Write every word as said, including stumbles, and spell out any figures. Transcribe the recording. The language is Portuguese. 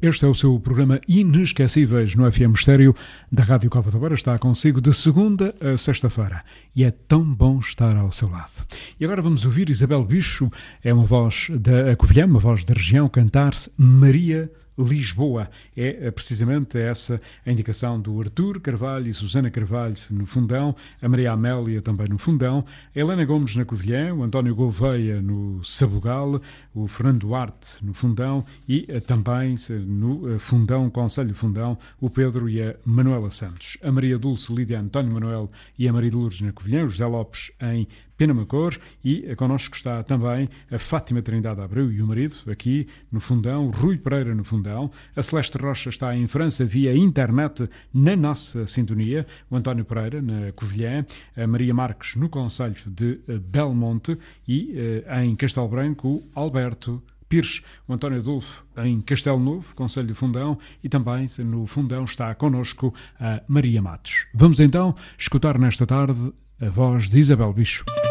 Este é o seu programa Inesquecíveis no F M Estéreo da Rádio Cova da Beira. Está consigo de segunda a sexta-feira e é tão bom estar ao seu lado. E agora vamos ouvir Isabel Bicho, é uma voz da Covilhã, uma voz da região, cantar-se Maria Lisboa. É precisamente essa a indicação do Artur Carvalho e Susana Carvalho no Fundão, a Maria Amélia também no Fundão, a Helena Gomes na Covilhã, o António Gouveia no Sabugal, o Fernando Duarte no Fundão e também no Fundão, Conselho Fundão, o Pedro e a Manuela Santos. A Maria Dulce, Lídia António Manuel e a Maria de Lourdes na Covilhã, o José Lopes em Penamacor e connosco está também a Fátima Trindade Abreu e o marido aqui no Fundão, Rui Pereira no Fundão, a Celeste Rocha está em França via internet na nossa sintonia, o António Pereira na Covilhã, a Maria Marques no Conselho de Belmonte e em Castelo Branco o Alberto Pires, o António Adolfo em Castelo Novo, Conselho de Fundão, e também no Fundão está connosco a Maria Matos. Vamos então escutar nesta tarde a voz de Isabel Bicho.